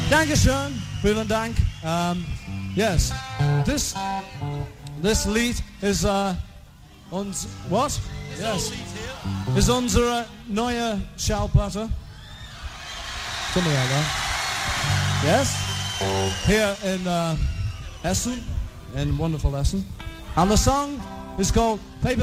Dankeschön, vielen Dank. Yes, this Lied is what? Yes, is unsere neue Schallplatte. Something like that. Yes, here in Essen, in wonderful Essen, and the song is called Paper